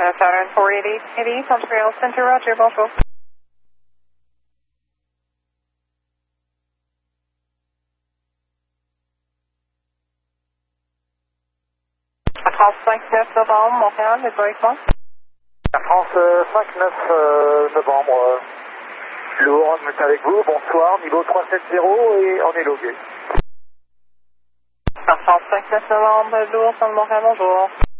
Saturn 480, Montreal Center, Roger, bonjour. France 5-9 novembre, Montréal, les directions. France 5-9 novembre, Lourdes, nous sommes avec vous, bonsoir, niveau 370 et on est logué. France 5-9 novembre, Lourdes, Montréal, bonjour.